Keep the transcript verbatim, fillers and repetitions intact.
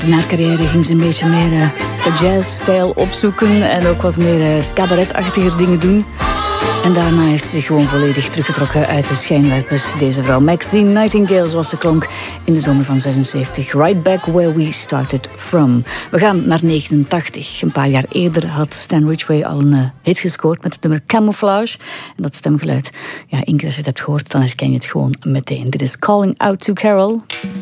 Na haar carrière ging ze een beetje meer uh, de jazzstijl opzoeken en ook wat meer uh, cabaretachtige dingen doen. En daarna heeft ze zich gewoon volledig teruggetrokken uit de schijnwerpers. Deze vrouw, Maxine Nightingale, zoals ze klonk in de zomer van zesenzeventig. Right back where we started from. We gaan naar negenentachtig. Een paar jaar eerder had Stan Ridgway al een uh, hit gescoord met het nummer Camouflage. En dat stemgeluid, ja, één keer als je het hebt gehoord, dan herken je het gewoon meteen. Dit is Calling Out to Carol.